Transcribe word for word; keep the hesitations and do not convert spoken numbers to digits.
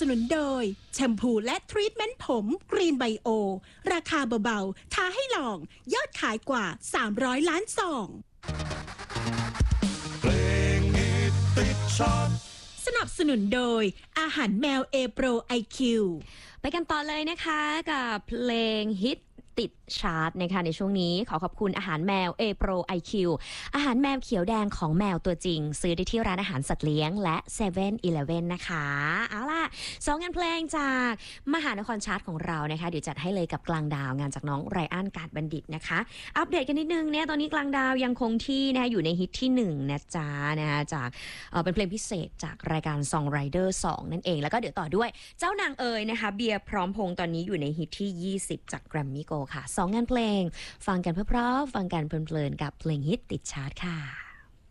นุนโดยแชมพูและทรีทเมนต์ผมกรีนไบโอราคาเบาๆท้าให้ลองยอดขายกว่าสามร้อยล้านซองเพลงฮิตติดชาร์ตสนับสนุนโดยอาหารแมว A Pro ไอ คิวไปกันต่อเลยนะคะกับเพลงฮิตติดชาร์ตนะคะในช่วงนี้ขอขอบคุณอาหารแมว A Pro ไอ คิว อาหารแมวเขียวแดงของแมวตัวจริงซื้อได้ที่ร้านอาหารสัตว์เลี้ยงและเซเว่นอีเลฟเว่นนะคะเอาล่ะสองงานเพลงจากมหานครชาร์ตของเรานะคะเดี๋ยวจัดให้เลยกับกลางดาวงานจากน้องไรอันกาดบัณฑิตนะคะอัปเดตกันนิดนึงเนี่ยตอนนี้กลางดาวยังคงที่นะคะอยู่ในฮิตที่หนึ่งนะจ๊ะนะคะจากเอ่อเป็นเพลงพิเศษจากรายการ Song Rider สองนั่นเองแล้วก็เดี๋ยวต่อด้วยเจ้านางเอ๋ยนะคะเบียร์พร้อมพงษ์ตอนนี้อยู่ในฮิตที่ยี่สิบจาก Grammy Goค่ะสองงานเพลงฟังกันเพราะๆฟังกันเพลินๆกับเพลงฮิตติดชาร์ตค่ะ